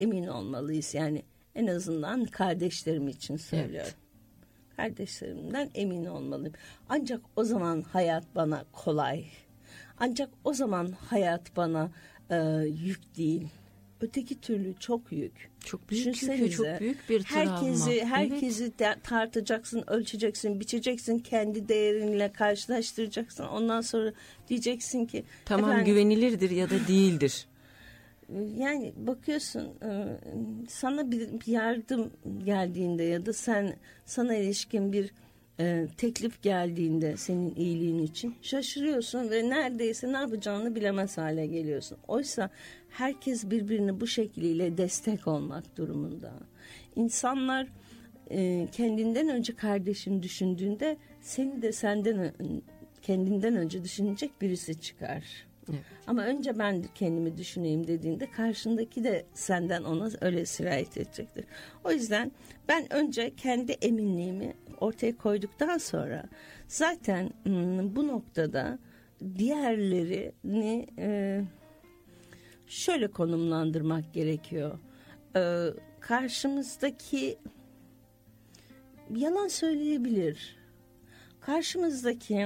emin olmalıyız. Yani en azından kardeşlerim için söylüyorum. Evet. Kardeşlerimden emin olmalıyım. Ancak o zaman hayat bana kolay. Ancak o zaman hayat bana yük değil. Öteki türlü çok yük. Çok büyük yük, çok büyük bir travma. Herkesi tartacaksın, ölçeceksin, biçeceksin, kendi değerinle karşılaştıracaksın. Ondan sonra diyeceksin ki tamam, güvenilirdir ya da değildir. Yani bakıyorsun, sana bir yardım geldiğinde ya da sana ilişkin bir teklif geldiğinde senin iyiliğin için şaşırıyorsun ve neredeyse ne yapacağını bilemez hale geliyorsun. Oysa herkes birbirini bu şekliyle destek olmak durumunda. İnsanlar kendinden önce kardeşini düşündüğünde seni de kendinden önce düşünecek birisi çıkar. Evet. Ama önce ben kendimi düşüneyim dediğinde karşındaki de senden ona öyle sirayet edecektir. O yüzden ben önce kendi eminliğimi ortaya koyduktan sonra zaten bu noktada diğerlerini şöyle konumlandırmak gerekiyor. Karşımızdaki yalan söyleyebilir. Karşımızdaki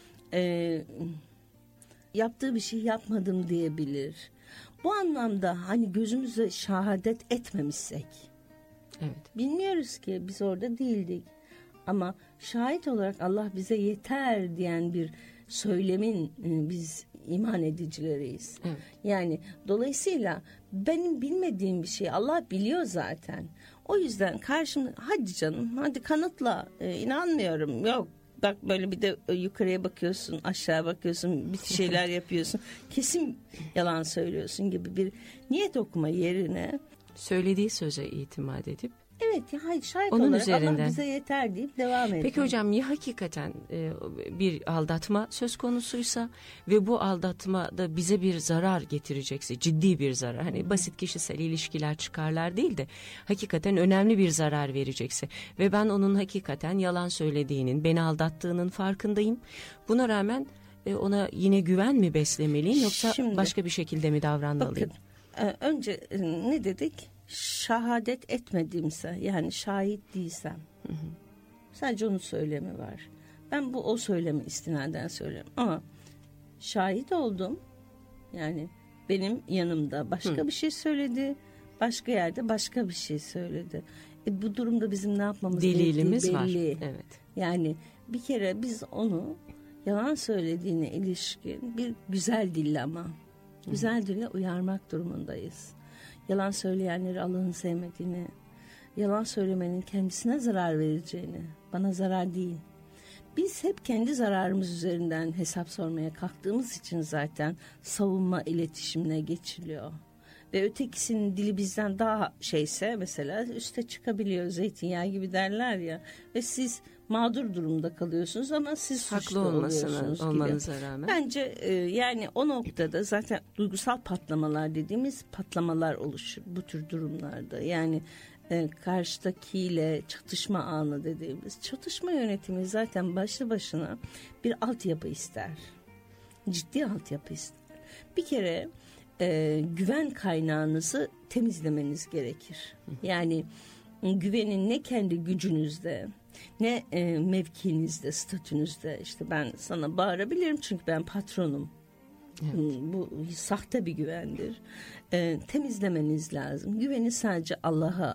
yaptığı bir şey yapmadım diyebilir. Bu anlamda hani gözümüze şehadet etmemişsek, evet, bilmiyoruz ki biz orada değildik. Ama şahit olarak Allah bize yeter diyen bir söylemin biz iman edicileriyiz. Evet. Yani dolayısıyla benim bilmediğim bir şey Allah biliyor zaten. O yüzden karşımda hadi canım hadi kanıtla, inanmıyorum, yok. Bak böyle bir de yukarıya bakıyorsun, aşağı bakıyorsun, bir şeyler yapıyorsun. Kesin yalan söylüyorsun gibi bir niyet okuma yerine söylediği söze itimat edip evet, hayır, şahit onun olarak üzerinden Allah bize yeter deyip devam ediyor. Peki hocam, ya hakikaten bir aldatma söz konusuysa ve bu aldatma da bize bir zarar getirecekse, ciddi bir zarar, hani basit kişisel ilişkiler, çıkarlar değil de hakikaten önemli bir zarar verecekse ve ben onun hakikaten yalan söylediğinin, beni aldattığının farkındayım. Buna rağmen ona yine güven mi beslemeliyim, yoksa başka bir şekilde mi davranmalıyım? Bakın, önce ne dedik? Şehadet etmediğimse, yani şahit değilsem, sadece onun söylemi var. Ben o söylemi istinaden söylüyorum. Ama şahit oldum, yani benim yanımda başka bir şey söyledi, başka yerde başka bir şey söyledi. Bu durumda bizim ne yapmamız delilimiz belli. Var. Evet. Yani bir kere biz onu yalan söylediğine ilişkin bir güzel dille ama güzel dille uyarmak durumundayız. Yalan söyleyenleri Allah'ın sevmediğini, yalan söylemenin kendisine zarar vereceğini, bana zarar değil. Biz hep kendi zararımız üzerinden hesap sormaya kalktığımız için zaten savunma iletişimine geçiliyor. Ve ötekisinin dili bizden daha şeyse mesela üste çıkabiliyor, zeytinyağı gibi derler ya. Ve siz mağdur durumda kalıyorsunuz ama siz suçlu oluyorsunuz olmanıza rağmen. Bence yani o noktada zaten duygusal patlamalar dediğimiz patlamalar oluşur bu tür durumlarda. Yani karşıdakiyle çatışma anı dediğimiz çatışma yönetimi zaten başlı başına bir altyapı ister. Ciddi altyapı ister. Bir kere güven kaynağınızı temizlemeniz gerekir. Yani güvenin ne kendi gücünüzde, ne mevkinizde, statünüzde, işte ben sana bağırabilirim çünkü ben patronum. Evet. Bu sahte bir güvendir. Temizlemeniz lazım. Güveni sadece Allah'a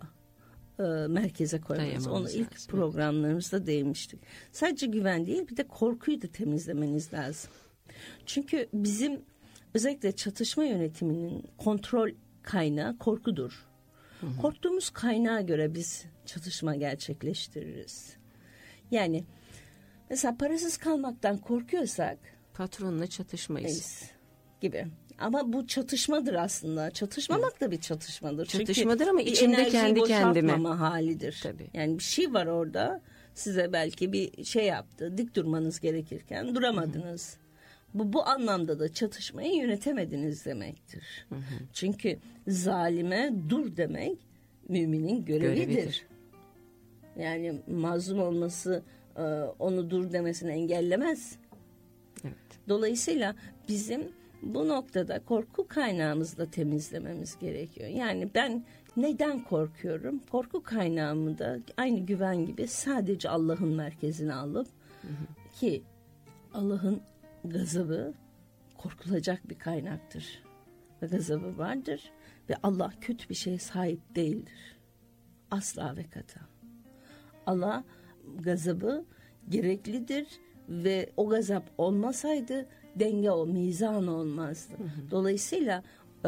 merkeze koymanız. Onu ilk lazım. Programlarımızda değinmiştik. Sadece güven değil, bir de korkuyu da temizlemeniz lazım. Çünkü bizim özellikle çatışma yönetiminin kontrol kaynağı korkudur. Hı-hı. Korktuğumuz kaynağa göre biz çatışma gerçekleştiririz. Yani mesela parasız kalmaktan korkuyorsak patronla çatışmayız gibi. Ama bu çatışmadır aslında. Çatışmamak da bir çatışmadır. Çatışmadır çünkü ama içinde kendi kendime halidir. Tabii. Yani bir şey var orada. Size belki bir şey yaptı. Dik durmanız gerekirken duramadınız. Bu anlamda da çatışmayı yönetemediniz demektir. Hı hı. Çünkü zalime dur demek müminin görevidir. Yani mazlum olması onu dur demesini engellemez. Evet. Dolayısıyla bizim bu noktada korku kaynağımızı da temizlememiz gerekiyor. Yani ben Neden korkuyorum? Korku kaynağımı da aynı güven gibi sadece Allah'ın merkezine alıp ki Allah'ın gazabı korkulacak bir kaynaktır. Ve gazabı vardır ve Allah kötü bir şeye sahip değildir. Asla ve kata. Allah gazabı gereklidir ve o gazap olmasaydı denge o mizan olmazdı. Dolayısıyla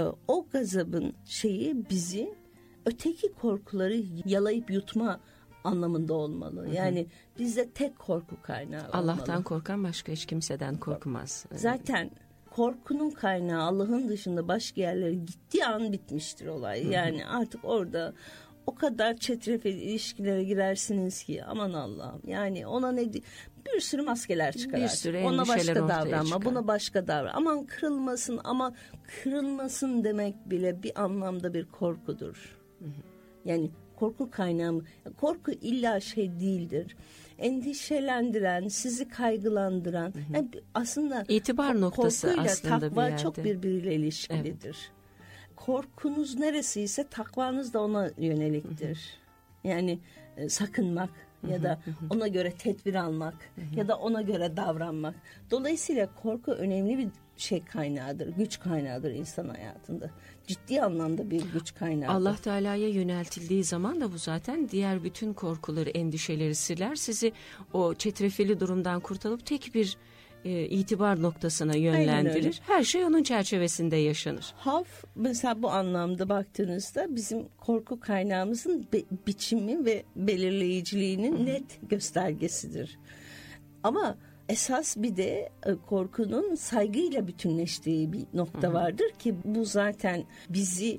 o gazabın şeyi bizi öteki korkuları yalayıp yutma anlamında olmalı. Yani bizde tek korku kaynağı olmalı. Allah'tan korkan başka hiç kimseden korkmaz. Zaten korkunun kaynağı Allah'ın dışında başka yerlere gittiği an bitmiştir olay. Yani artık orada o kadar çetrefilli ilişkilere girersiniz ki aman Allah'ım. Yani ona bir sürü maskeler çıkar. Bir sürü ona başka davranma, çıkar. buna başka davran. Aman kırılmasın, ama kırılmasın demek bile bir anlamda bir korkudur. Yani korku kaynağı, korku illa şey değildir. Endişelendiren, sizi kaygılandıran, yani aslında itibar noktası korkuyla aslında takva bir yerde. çok birbiriyle ilişkilidir. Evet. Korkunuz neresiyse takvanız da ona yöneliktir. Yani sakınmak ya da ona göre tedbir almak ya da ona göre davranmak. Dolayısıyla korku önemli bir şey kaynağıdır, güç kaynağıdır insan hayatında. Ciddi anlamda bir güç kaynağıdır. Allah Teala'ya yöneltildiği zaman da bu zaten diğer bütün korkuları, endişeleri siler. Sizi o çetrefilli durumdan kurtarıp tek bir itibar noktasına yönlendirir. Her şey onun çerçevesinde yaşanır. Havf mesela bu anlamda baktığınızda bizim korku kaynağımızın biçimi ve belirleyiciliğinin net göstergesidir. Ama esas bir de korkunun saygıyla bütünleştiği bir nokta vardır ki bu zaten bizi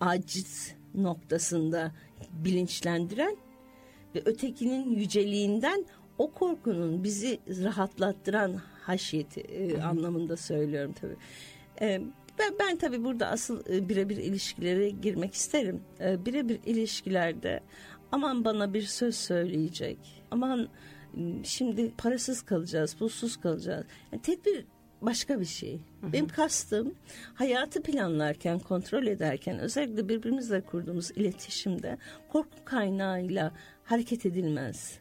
aciz noktasında bilinçlendiren ve ötekinin yüceliğinden o korkunun bizi rahatlattıran haşiyeti anlamında söylüyorum tabii. Ben tabii burada asıl birebir ilişkilere girmek isterim. Birebir ilişkilerde aman bana bir söz söyleyecek, aman şimdi parasız kalacağız, pulsuz kalacağız. Yani tedbir başka bir şey. Benim kastım hayatı planlarken, kontrol ederken, özellikle birbirimizle kurduğumuz iletişimde korku kaynağıyla hareket edilmez.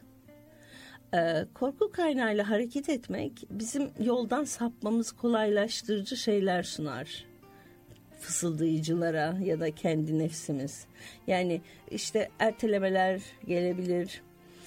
Korku kaynağıyla hareket etmek bizim yoldan sapmamızı kolaylaştırıcı şeyler sunar. Fısıldayıcılara ya da kendi nefsimiz. Yani işte ertelemeler gelebilir.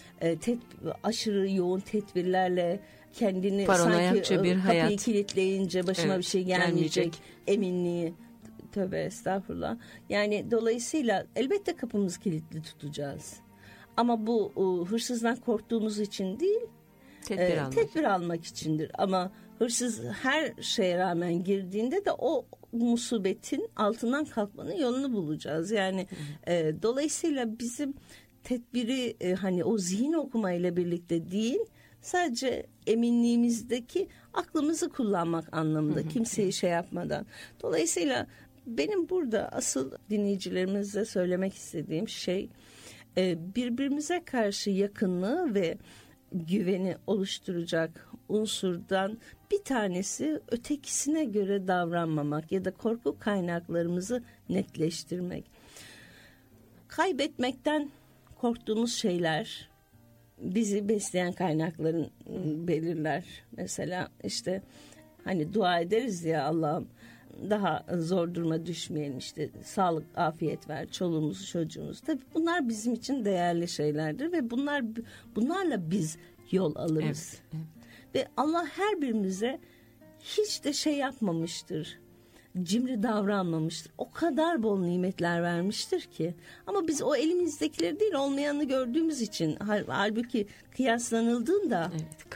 Aşırı yoğun tedbirlerle kendini sanki bir hayat. Kapıyı kilitleyince başıma bir şey gelmeyecek eminliği. Tövbe estağfurullah. Yani dolayısıyla elbette kapımızı kilitli tutacağız. Ama bu hırsızdan korktuğumuz için değil, tedbir almak içindir. Ama hırsız her şeye rağmen girdiğinde de o musibetin altından kalkmanın yolunu bulacağız. Yani dolayısıyla bizim tedbiri hani o zihin okumayla birlikte değil, sadece eminliğimizdeki aklımızı kullanmak anlamında, kimseyi şey yapmadan. Dolayısıyla benim burada asıl dinleyicilerimize söylemek istediğim şey, birbirimize karşı yakınlığı ve güveni oluşturacak unsurdan bir tanesi ötekisine göre davranmamak ya da korku kaynaklarımızı netleştirmek. Kaybetmekten korktuğumuz şeyler bizi besleyen kaynakların belirler. Mesela işte hani dua ederiz ya, Allah'ım daha zor duruma düşmeyelim, işte sağlık, afiyet ver çoluğumuz, çocuğumuz. Tabii bunlar bizim için değerli şeylerdir ve bunlarla biz yol alırız. Evet. Ve Allah her birimize hiç de şey yapmamıştır, cimri davranmamıştır. O kadar bol nimetler vermiştir ki. Ama biz o elimizdekileri değil, olmayanı gördüğümüz için, halbuki kıyaslanıldığında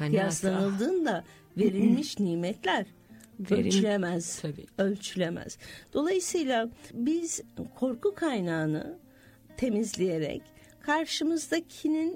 verilmiş nimetler ölçülemez. Tabii. Ölçülemez. Dolayısıyla biz korku kaynağını temizleyerek karşımızdakinin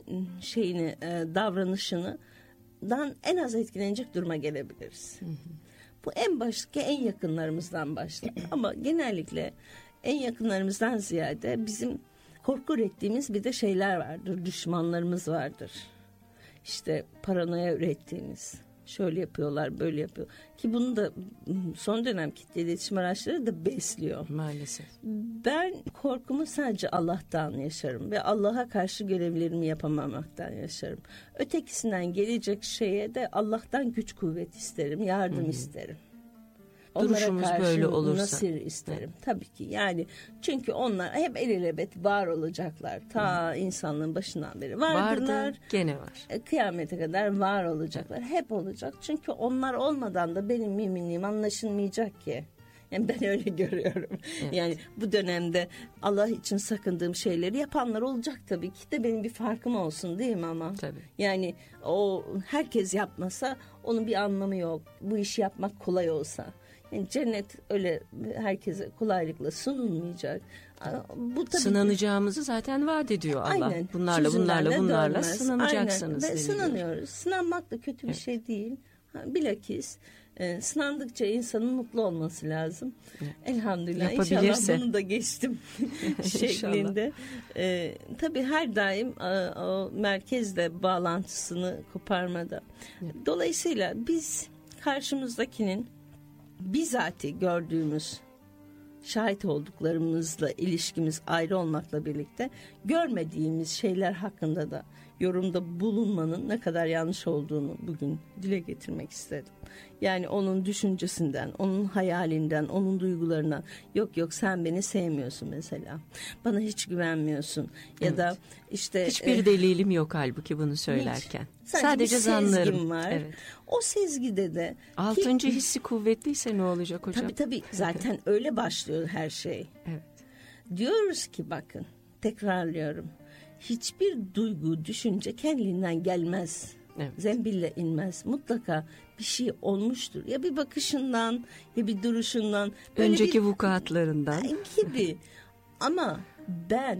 davranışından en az etkilenecek duruma gelebiliriz. Bu en başta en yakınlarımızdan başlar. Ama genellikle en yakınlarımızdan ziyade bizim korku ürettiğimiz bir de şeyler vardır. Düşmanlarımız vardır. İşte paranoya ürettiğimiz, Şöyle yapıyorlar, böyle yapıyor. Ki bunu da son dönem kitle iletişim araçları da besliyor. Maalesef. Ben korkumu sadece Allah'tan yaşarım ve Allah'a karşı görevlerimi yapamamaktan yaşarım. Ötekisinden gelecek şeye de Allah'tan güç kuvvet isterim, yardım isterim. Duruşumuz onlara karşı böyle olursa. nasir isterim. Tabii ki yani çünkü onlar hep elebet var olacaklar. Ta insanlığın başından beri vardırlar. Vardı, gene var. Kıyamete kadar var olacaklar. Hep olacak. Çünkü onlar olmadan da benim müminliğim anlaşılmayacak ki. Yani ben öyle görüyorum. Evet. Yani bu dönemde Allah için sakındığım şeyleri yapanlar olacak tabii ki de benim bir farkım olsun değil mi ama? Tabii. Yani o herkes yapmasa onun bir anlamı yok. Bu işi yapmak kolay olsa. Yani cennet öyle herkese kolaylıkla sunulmayacak. Bu tabii sınanacağımızı zaten vaat ediyor Allah. Aynen. Bunlarla Dönmez. sınanacaksınız. Aynen. Ve sınanıyoruz. Sınanmak da kötü bir şey değil. Bilakis sınandıkça insanın mutlu olması lazım. Evet. Elhamdülillah. İnşallah bunu da geçtim şeklinde. Tabii her daim o merkezle bağlantısını koparmadan. Evet. Dolayısıyla biz karşımızdakinin bizatihi gördüğümüz, şahit olduklarımızla ilişkimiz ayrı olmakla birlikte görmediğimiz şeyler hakkında da yorumda bulunmanın ne kadar yanlış olduğunu bugün dile getirmek istedim. Yani onun düşüncesinden, onun hayalinden, onun duygularından yok sen beni sevmiyorsun mesela. Bana hiç güvenmiyorsun ya evet. da işte hiçbir delilim yok halbuki bunu söylerken. Sadece zanlarım var. Evet. O sezgide de altıncı hissi kuvvetliyse ne olacak hocam? Tabii zaten öyle başlıyor her şey. Evet. Diyoruz ki bakın tekrarlıyorum. Hiçbir duygu, düşünce kendiliğinden gelmez. Evet. Zembille inmez. Mutlaka bir şey olmuştur. Ya bir bakışından ya bir duruşundan. Önceki vukuatlarından. Gibi. Ama ben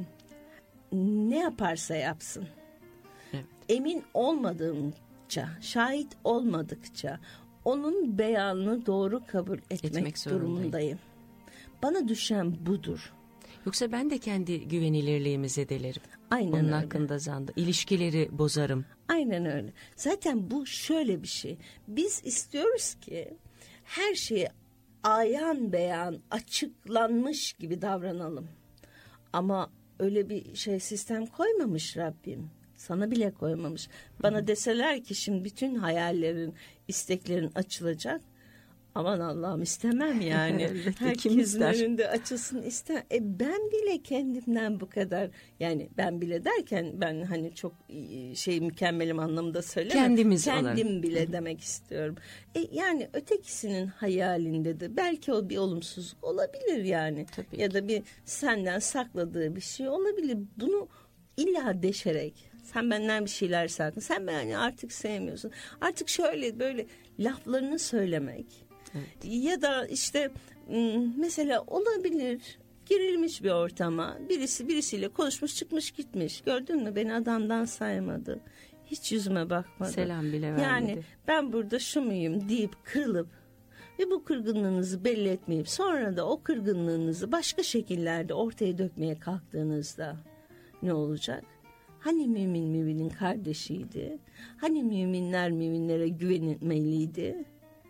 ne yaparsa yapsın. Evet. Emin olmadığımca, şahit olmadıkça onun beyanını doğru kabul etmek durumundayım. Bana düşen budur. Yoksa ben de kendi güvenilirliğimi zedelerim. Aynen onun öyle. hakkında zandı. İlişkileri bozarım. Aynen öyle. Zaten bu şöyle bir şey. Biz istiyoruz ki her şeyi ayan beyan açıklanmış gibi davranalım. Ama öyle bir sistem koymamış Rabbim. Sana bile koymamış. Bana deseler ki şimdi bütün hayallerin, isteklerin açılacak. Aman Allah'ım istemem yani. Herkesin önünde açılsın istemem. Ben bile kendimden bu kadar yani ben bile derken ben hani çok mükemmelim anlamında söylemem. Kendim bile demek istiyorum. Yani ötekisinin hayalinde de belki o bir olumsuzluk olabilir yani. Tabii ya da bir senden sakladığı bir şey olabilir. Bunu illa deşerek sen benden bir şeyler sakın. Sen beni artık sevmiyorsun. Artık şöyle böyle laflarını söylemek. Evet. Ya da işte mesela olabilir girilmiş bir ortama birisiyle konuşmuş çıkmış gitmiş gördün mü beni adamdan saymadı hiç yüzüme bakmadı selam bile vermedi yani ben burada şu muyum deyip kırılıp ve bu kırgınlığınızı belli etmeyip sonra da o kırgınlığınızı başka şekillerde ortaya dökmeye kalktığınızda ne olacak? Hani müminin kardeşiydi, hani müminler müminlere güvenilmeliydi.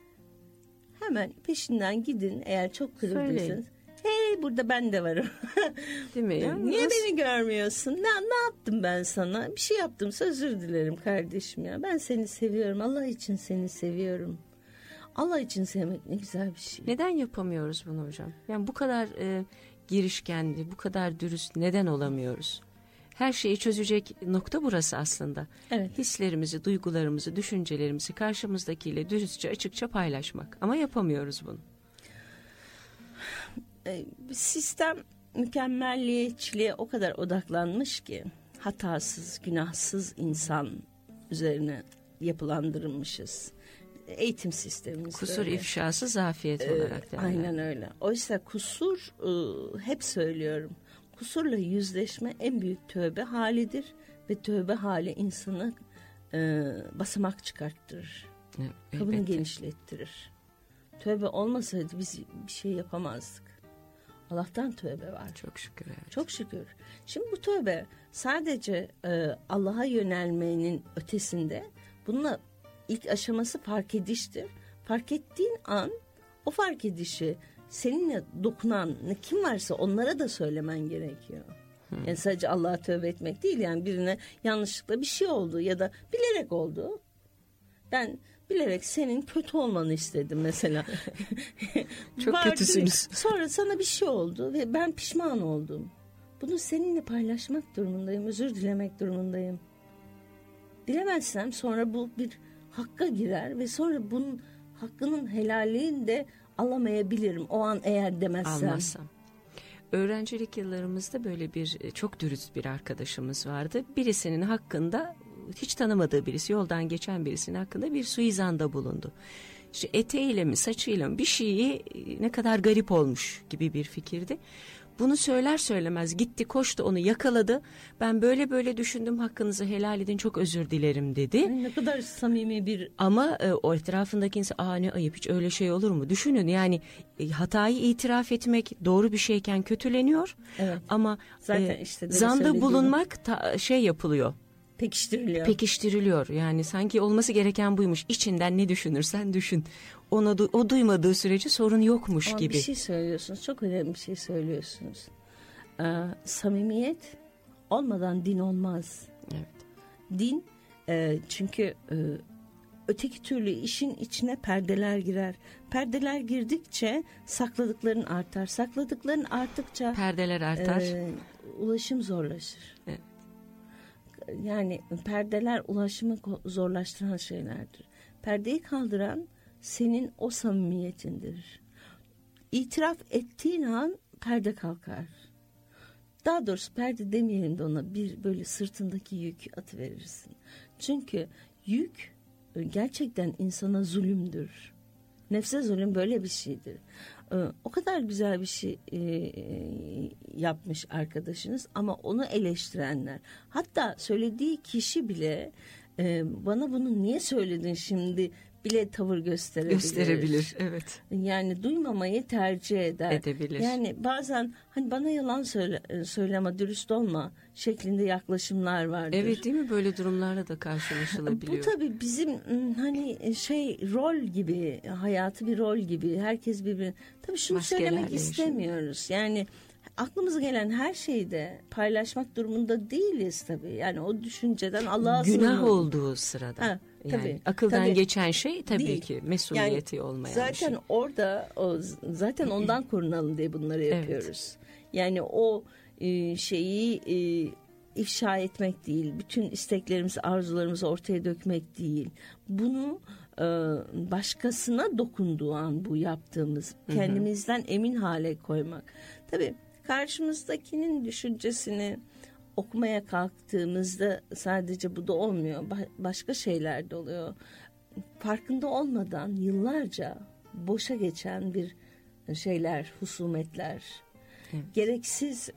Hemen peşinden gidin eğer çok kırıldıysanız. Hey burada ben de varım. Değil mi? Ya? Niye beni görmüyorsun? Ne yaptım ben sana? Bir şey yaptımsa özür dilerim kardeşim ya. Ben seni seviyorum. Allah için seni seviyorum. Allah için sevmek ne güzel bir şey. Neden yapamıyoruz bunu hocam? Yani bu kadar girişkenli, bu kadar dürüst neden olamıyoruz? Her şeyi çözecek nokta burası aslında. Evet. Hislerimizi, duygularımızı, düşüncelerimizi karşımızdakiyle dürüstçe, açıkça paylaşmak. Ama yapamıyoruz bunu. Sistem mükemmelliyetçiliğe o kadar odaklanmış ki hatasız, günahsız insan üzerine yapılandırılmışız. Eğitim sistemimiz kusur öyle. ifşası zafiyet olarak derler. Aynen öyle. Oysa kusur hep söylüyorum. Kusurla yüzleşme en büyük tövbe halidir ve tövbe hali insanı basamak çıkarttırır. Evet, kabını genişlettirir. Tövbe olmasaydı biz bir şey yapamazdık. Allah'tan tövbe var. Çok şükür. Evet. Çok şükür. Şimdi bu tövbe sadece Allah'a yönelmenin ötesinde bununla ilk aşaması fark ediştir. Fark ettiğin an o fark edişi seninle dokunan kim varsa onlara da söylemen gerekiyor. Yani sadece Allah'a tövbe etmek değil, yani birine yanlışlıkla bir şey oldu ya da bilerek oldu. Ben bilerek senin kötü olmanı istedim mesela. Çok kötüsünüz. Sonra sana bir şey oldu ve ben pişman oldum. Bunu seninle paylaşmak durumundayım, özür dilemek durumundayım. Dilemezsem sonra bu bir hakka girer ve sonra bunun hakkının helalliğini de alamayabilirim o an eğer demezsem. Almazsam. Öğrencilik yıllarımızda böyle bir çok dürüst bir arkadaşımız vardı. Birisinin hakkında, hiç tanımadığı birisi, yoldan geçen birisinin hakkında bir suizanda bulundu. İşte eteğiyle mi saçıyla mı bir şeyi ne kadar garip olmuş gibi bir fikirdi. Bunu söyler söylemez gitti, koştu, onu yakaladı. Ben böyle böyle düşündüm, hakkınızı helal edin, çok özür dilerim dedi. Ay, ne kadar samimi bir... Ama o etrafındaki insan ne ayıp, hiç öyle şey olur mu? Düşünün yani hatayı itiraf etmek doğru bir şeyken kötüleniyor. Evet. Ama zaten işte zanda bulunmak şey yapılıyor. Pekiştiriliyor. Yani sanki olması gereken buymuş. İçinden ne düşünürsen düşün. O duymadığı sürece sorun yokmuş ama gibi. Bir şey söylüyorsunuz. Çok önemli bir şey söylüyorsunuz. Samimiyet olmadan din olmaz. Evet. Din çünkü öteki türlü işin içine perdeler girer. Perdeler girdikçe sakladıkların artar. Sakladıkların arttıkça perdeler artar. Ulaşım zorlaşır. Evet. Yani perdeler ulaşımı zorlaştıran şeylerdir. Perdeyi kaldıran senin o samimiyetindir. İtiraf ettiğin an perde kalkar. Daha doğrusu perde demeyelim de ona, bir böyle sırtındaki yük atıverirsin. Çünkü yük gerçekten insana zulümdür. Nefse zulüm böyle bir şeydir. O kadar güzel bir şey yapmış arkadaşınız ama onu eleştirenler, hatta söylediği kişi bile bana bunu niye söyledin şimdi bile tavır gösterebilir. Evet. Yani duymamayı tercih edebilir. Yani bazen hani bana yalan söyle ama dürüst olma şeklinde yaklaşımlar vardır. Evet, değil mi? Böyle durumlarla da karşılaşılabiliyor. Bu tabii bizim hani rol gibi, hayatı bir rol gibi. Herkes birbirini. Tabii şunu söylemek istemiyoruz. Yani aklımıza gelen her şeyi de paylaşmak durumunda değiliz tabii. Yani o düşünceden Allah'a günah olduğu sırada. Ha, tabii, yani akıldan tabii, geçen şey tabii değil. ki mesuliyeti yani olmayan zaten şey. Zaten orada zaten ondan korunalım diye bunları yapıyoruz. Evet. Yani o şeyi ifşa etmek değil, bütün isteklerimizi, arzularımızı ortaya dökmek değil. Bunu başkasına dokunduğu an bu yaptığımız, kendimizden emin hale koymak. Tabii karşımızdakinin düşüncesini okumaya kalktığımızda sadece bu da olmuyor. Başka şeyler de oluyor. Farkında olmadan yıllarca boşa geçen bir şeyler, husumetler, evet. Gereksiz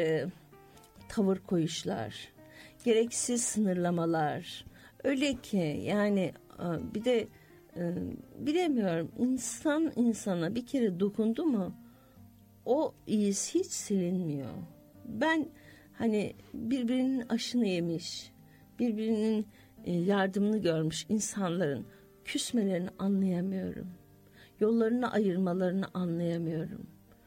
tavır koyuşlar, gereksiz sınırlamalar. Öyle ki yani bir de bilemiyorum, insan insana bir kere dokundu mu o iz hiç silinmiyor. Ben hani birbirinin aşını yemiş, birbirinin yardımını görmüş insanların küsmelerini anlayamıyorum. Yollarını ayırmalarını anlayamıyorum.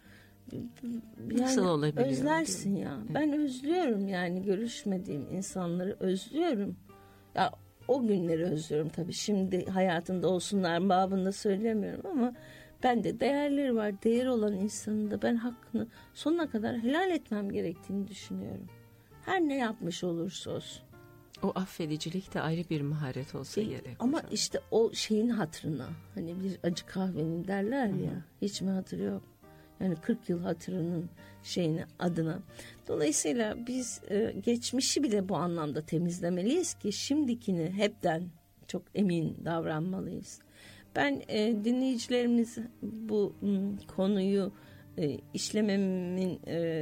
Yani nasıl olabiliyor? Özlersin ya. Evet. Ben özlüyorum yani, görüşmediğim insanları özlüyorum. Ya o günleri özlüyorum tabii. Şimdi hayatında olsunlar babında söylemiyorum ama bende değerleri var. Değer olan insanın da ben hakkını sonuna kadar helal etmem gerektiğini düşünüyorum. Her ne yapmış olursa olsun. O affedicilik de ayrı bir maharet olsa gerek. Ama işte o şeyin hatırına, hani bir acı kahvenin derler ya, hiç mi hatırı yok? Yani 40 yıl hatırının adına. Dolayısıyla biz geçmişi bile bu anlamda temizlemeliyiz ki şimdikini hepten çok emin davranmalıyız. Ben dinleyicilerimiz bu konuyu işlememin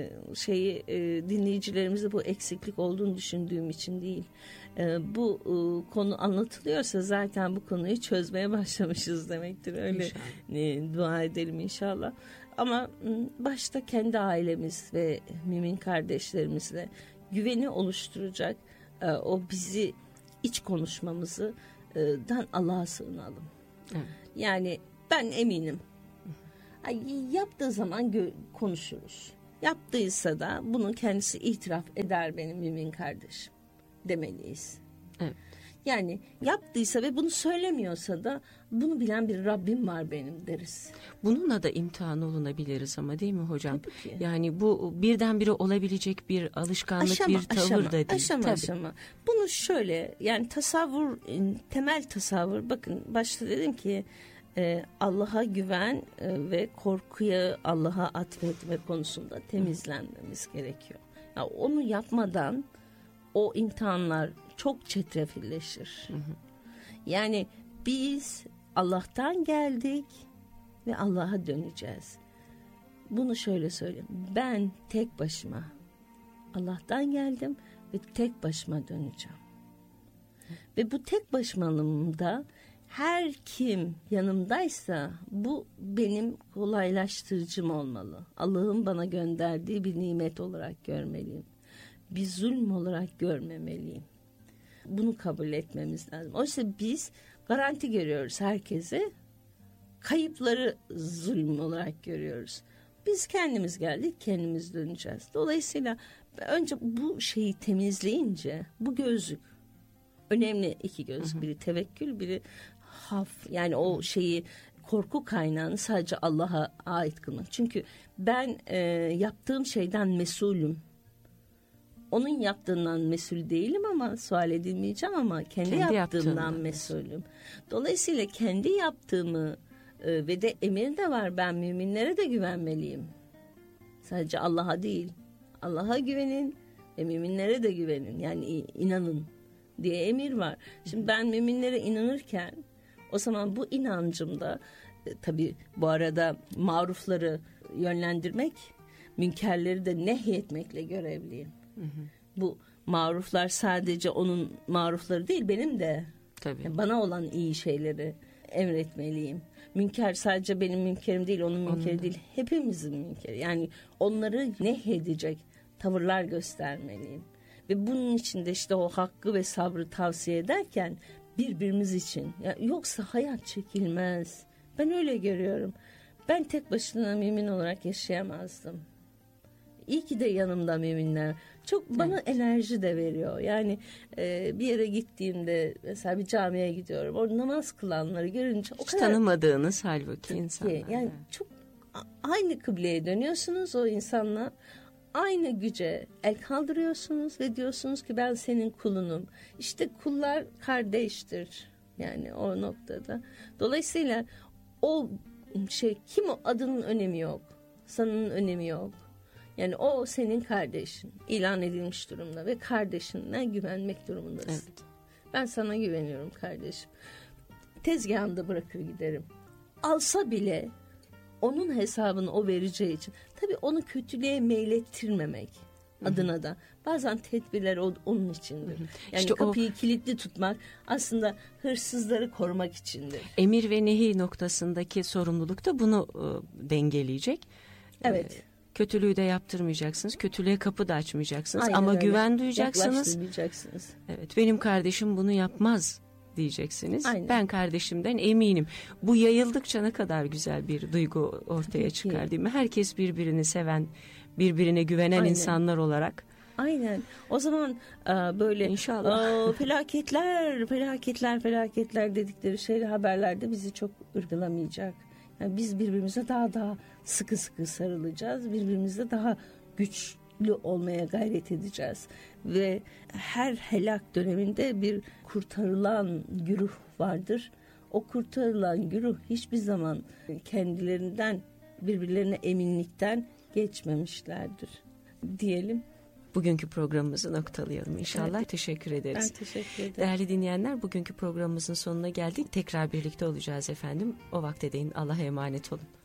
dinleyicilerimizde bu eksiklik olduğunu düşündüğüm için değil. Bu konu anlatılıyorsa zaten bu konuyu çözmeye başlamışız demektir. Öyle dua edelim inşallah. Ama başta kendi ailemiz ve mümin kardeşlerimizle güveni oluşturacak o bizi, iç konuşmamızı dan Allah'a sığınalım. Evet. Yani ben eminim. Yaptığı zaman konuşuruz. Yaptıysa da bunu kendisi itiraf eder benim mümin kardeşim demeliyiz. Evet. Yani yaptıysa ve bunu söylemiyorsa da bunu bilen bir Rabbim var benim deriz. Bununla da imtihan olunabiliriz ama değil mi hocam? Tabii ki. Yani bu birdenbire olabilecek bir alışkanlık, bir tavır da değil. Aşama. Bunu şöyle, yani tasavvur, temel tasavvur, bakın başta dedim ki Allah'a güven ve korkuyu Allah'a atfetme konusunda temizlenmemiz gerekiyor. Yani onu yapmadan o imtihanlar çok çetrefilleşir. Yani biz Allah'tan geldik ve Allah'a döneceğiz. Bunu şöyle söyleyeyim. Ben tek başıma Allah'tan geldim ve tek başıma döneceğim. Ve bu tek başımalığımda her kim yanımdaysa bu benim kolaylaştırıcım olmalı. Allah'ın bana gönderdiği bir nimet olarak görmeliyim. Bir zulm olarak görmemeliyim. Bunu kabul etmemiz lazım. Oysa biz garanti görüyoruz herkese. Kayıpları zulüm olarak görüyoruz. Biz kendimiz geldik, kendimiz döneceğiz. Dolayısıyla önce bu şeyi temizleyince bu gözlük önemli, iki gözlük. Biri tevekkül, biri haf. Yani o şeyi, korku kaynağını sadece Allah'a ait kılmak. Çünkü ben yaptığım şeyden mesulüm. Onun yaptığından mesul değilim ama sual edilmeyeceğim ama kendi yaptığımdan mesulüm. Dolayısıyla kendi yaptığımı ve de emir de var, ben müminlere de güvenmeliyim. Sadece Allah'a değil. Allah'a güvenin ve müminlere de güvenin. Yani inanın diye emir var. Şimdi ben müminlere inanırken o zaman bu inancımda tabii bu arada marufları yönlendirmek, münkerleri de nehyetmekle görevliyim. Bu maruflar sadece onun marufları değil, benim de. Tabii. Bana olan iyi şeyleri emretmeliyim. Münker sadece benim münkerim değil, onun münkeri değil, hepimizin münkeri. Yani onları nehyedecek tavırlar göstermeliyim. Ve bunun için de işte o hakkı ve sabrı tavsiye ederken birbirimiz için. Ya yoksa hayat çekilmez. Ben öyle görüyorum. Ben tek başına mümin olarak yaşayamazdım. İyi ki de yanımda müminler. Çok bana enerji de veriyor. Yani bir yere gittiğimde mesela bir camiye gidiyorum. Orada namaz kılanları görünce o hiç kadar tanımadığınız halbuki insanlar. Yani çok aynı kıbleye dönüyorsunuz o insanla. Aynı güce el kaldırıyorsunuz ve diyorsunuz ki ben senin kulunum. İşte kullar kardeştir. Yani o noktada. Dolayısıyla o şey, kim o, adının önemi yok. Sanının önemi yok. Yani o senin kardeşin, ilan edilmiş durumda ve kardeşine güvenmek durumundasın. Evet. Ben sana güveniyorum kardeşim. Tezgahında bırakır giderim. Alsa bile onun hesabını o vereceği için. Tabii onu kötülüğe meylettirmemek adına da. Bazen tedbirler onun içindir. Yani işte kapıyı kilitli tutmak aslında hırsızları korumak içindir. Emir ve nehi noktasındaki sorumluluk da bunu dengeleyecek. Evet. Kötülüğü de yaptırmayacaksınız. Kötülüğe kapı da açmayacaksınız. Aynen ama öyle. güven duyacaksınız. Yaklaştırmayacaksınız. Evet, benim kardeşim bunu yapmaz diyeceksiniz. Aynen. Ben kardeşimden eminim. Bu yayıldıkça ne kadar güzel bir duygu ortaya çıkar değil mi? Herkes birbirini seven, birbirine güvenen Aynen. insanlar olarak. Aynen. O zaman böyle İnşallah. felaketler dedikleri şeyler haberlerde bizi çok ırgılamayacak. Yani biz birbirimize daha sıkı sarılacağız. Birbirimize daha güçlü olmaya gayret edeceğiz. Ve her helak döneminde bir kurtarılan güruh vardır. O kurtarılan güruh hiçbir zaman kendilerinden, birbirlerine eminlikten geçmemişlerdir diyelim. Bugünkü programımızı noktalayalım inşallah. Evet. Teşekkür ederiz. Ben teşekkür ederim. Değerli dinleyenler, bugünkü programımızın sonuna geldik. Tekrar birlikte olacağız efendim. O vakte değin Allah'a emanet olun.